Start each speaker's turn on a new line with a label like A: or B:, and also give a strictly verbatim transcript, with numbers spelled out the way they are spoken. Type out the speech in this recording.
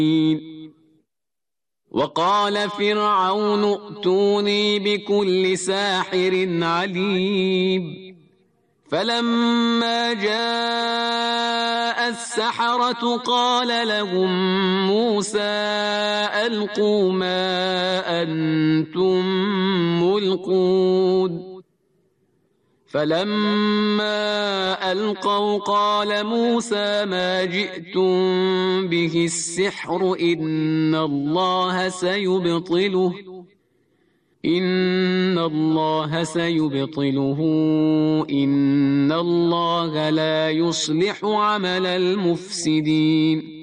A: وقال فرعون ائتوني بكل ساحر عليم فلما جاء السحرة قال لهم موسى ألقوا ما أنتم ملقون فلما ألقوا قال موسى ما جئتم به السحر إن الله سيبطله إن الله سيبطله إن الله لا يصلح عمل المفسدين